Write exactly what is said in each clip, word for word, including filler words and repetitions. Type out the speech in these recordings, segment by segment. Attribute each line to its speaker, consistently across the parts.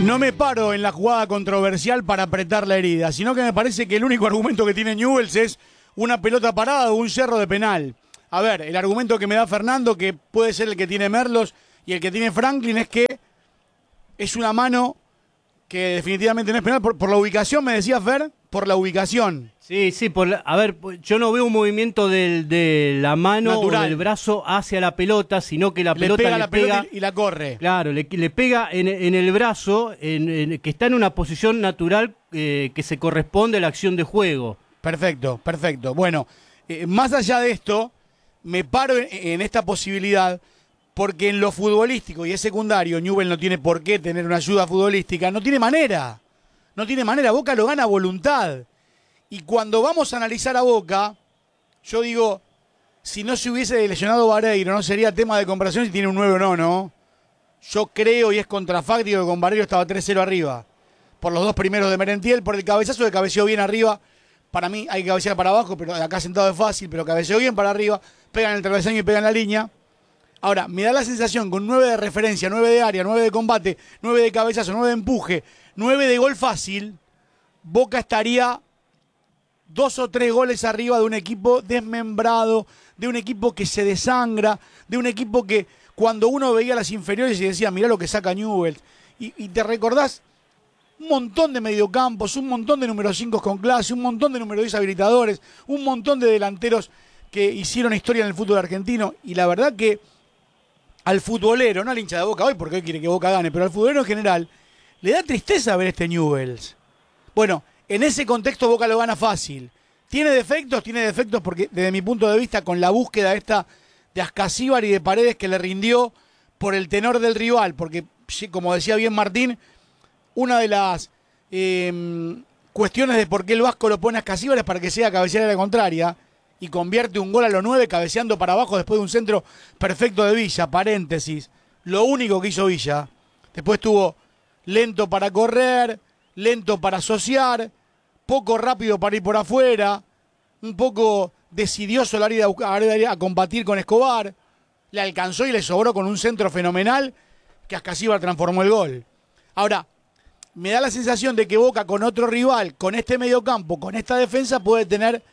Speaker 1: No me paro en la jugada controversial para apretar la herida, sino que me parece que el único argumento que tiene Newell's es una pelota parada o un cerro de penal. A ver, el argumento que me da Fernando, que puede ser el que tiene Merlos y el que tiene Franklin, es que es una mano que definitivamente no es penal. Por, por la ubicación, me decía Fer, por la ubicación.
Speaker 2: Sí, sí, por la, a ver, yo no veo un movimiento del, de la mano
Speaker 1: natural,
Speaker 2: o del brazo hacia la pelota, sino que la
Speaker 1: le
Speaker 2: pelota
Speaker 1: pega
Speaker 2: le
Speaker 1: la
Speaker 2: pega
Speaker 1: pelota y la corre.
Speaker 2: Claro, le, le pega en, en el brazo, en, en, que está en una posición natural eh, que se corresponde a la acción de juego.
Speaker 1: Perfecto, perfecto. Bueno, eh, más allá de esto, me paro en, en esta posibilidad porque en lo futbolístico y es secundario, Newell's no tiene por qué tener una ayuda futbolística, no tiene manera. No tiene manera, Boca lo gana a voluntad. Y cuando vamos a analizar a Boca, yo digo, si no se hubiese lesionado Vareiro, no sería tema de comparación si tiene un nueve o no, ¿no? Yo creo, y es contrafáctico, que con Vareiro estaba tres cero arriba. Por los dos primeros de Merentiel, por el cabezazo que cabeceó bien arriba. Para mí hay que cabecear para abajo, pero acá sentado es fácil, pero cabeceó bien para arriba, pega en el travesaño y pega en la línea. Ahora, me da la sensación con nueve de referencia, nueve de área, nueve de combate, nueve de cabezazo, nueve de empuje, nueve de gol fácil, Boca estaría dos o tres goles arriba de un equipo desmembrado, de un equipo que se desangra, de un equipo que cuando uno veía las inferiores y decía, mirá lo que saca Newell's, y, y te recordás un montón de mediocampos, un montón de número cinco con clase, un montón de número diez habilitadores, un montón de delanteros que hicieron historia en el fútbol argentino, y la verdad que al futbolero, no al hincha de Boca hoy, porque hoy quiere que Boca gane, pero al futbolero en general, le da tristeza ver este Newell's. Bueno, en ese contexto Boca lo gana fácil. ¿Tiene defectos? Tiene defectos porque desde mi punto de vista, con la búsqueda esta de Ascasíbar y de Paredes que le rindió por el tenor del rival, porque como decía bien Martín, una de las eh, cuestiones de por qué el Vasco lo pone a Ascasíbar es para que sea cabecear a la contraria y convierte un gol a los nueve cabeceando para abajo después de un centro perfecto de Villa, paréntesis, lo único que hizo Villa. Después tuvo lento para correr, lento para asociar, poco rápido para ir por afuera, un poco decidioso la ir a, a combatir con Escobar, le alcanzó y le sobró con un centro fenomenal que Ascasíbar transformó el gol. Ahora, me da la sensación de que Boca con otro rival, con este mediocampo, con esta defensa, puede tener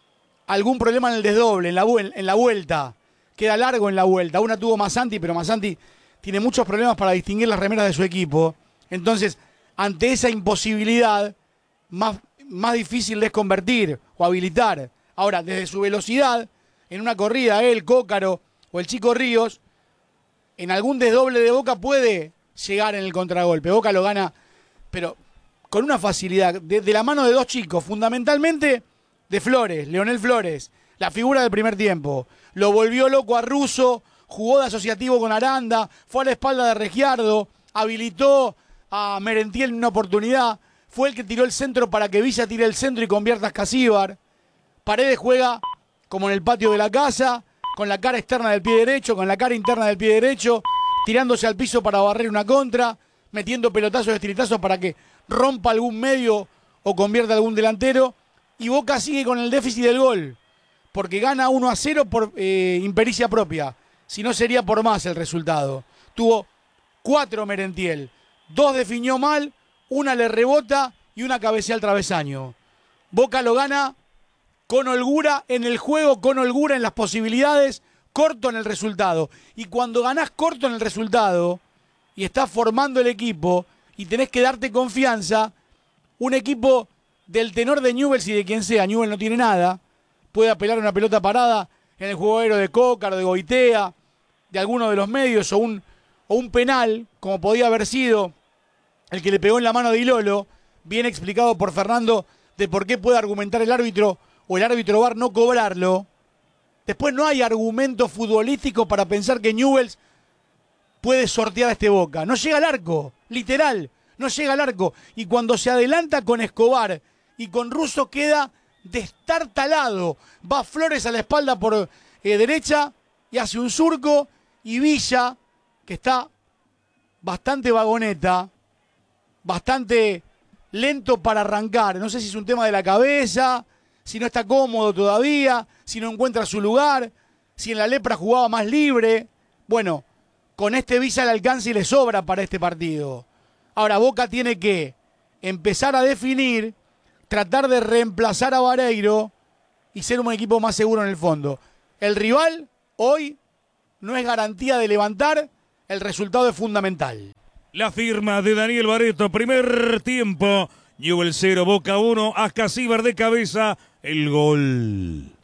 Speaker 1: algún problema en el desdoble, en la, en la vuelta. Queda largo en la vuelta. Una tuvo Massanti, pero Massanti tiene muchos problemas para distinguir las remeras de su equipo. Entonces, ante esa imposibilidad, más, más difícil es convertir o habilitar. Ahora, desde su velocidad, en una corrida, él, Cócaro o el Chico Ríos, en algún desdoble de Boca puede llegar en el contragolpe. Boca lo gana, pero con una facilidad, de, de la mano de dos chicos, fundamentalmente de Flores, Leonel Flores, la figura del primer tiempo. Lo volvió loco a Russo, jugó de asociativo con Aranda, fue a la espalda de Regiardo, habilitó a Merentiel en una oportunidad, fue el que tiró el centro para que Villa tire el centro y convierta a Ascasíbar. Paredes juega como en el patio de la casa, con la cara externa del pie derecho, con la cara interna del pie derecho, tirándose al piso para barrer una contra, metiendo pelotazos de estilitazos para que rompa algún medio o convierta algún delantero. Y Boca sigue con el déficit del gol, porque gana uno a cero por eh, impericia propia. Si no, sería por más el resultado. Tuvo cuatro Merentiel, dos definió mal, una le rebota y una cabecea al travesaño. Boca lo gana con holgura en el juego, con holgura en las posibilidades, corto en el resultado. Y cuando ganás corto en el resultado y estás formando el equipo y tenés que darte confianza, un equipo del tenor de Newell's y de quien sea, Newell's no tiene nada, puede apelar una pelota parada en el juego aéreo de Cócaro, de Goitea, de alguno de los medios, o un, o un penal, como podía haber sido el que le pegó en la mano de Ilolo, bien explicado por Fernando de por qué puede argumentar el árbitro o el árbitro V A R no cobrarlo. Después no hay argumento futbolístico para pensar que Newell's puede sortear a este Boca. No llega al arco, literal, no llega al arco. Y cuando se adelanta con Escobar y con Russo queda destartalado. Va Flores a la espalda por eh, derecha y hace un surco. Y Villa, que está bastante vagoneta, bastante lento para arrancar. No sé si es un tema de la cabeza, si no está cómodo todavía, si no encuentra su lugar, si en la Lepra jugaba más libre. Bueno, con este Villa le alcanza y le sobra para este partido. Ahora Boca tiene que empezar a definir, tratar de reemplazar a Vareiro y ser un equipo más seguro en el fondo. El rival hoy no es garantía de levantar, el resultado es fundamental.
Speaker 3: La firma de Daniel Barreto, primer tiempo, Newell's cero, Boca uno, Ascasíbar de cabeza, el gol.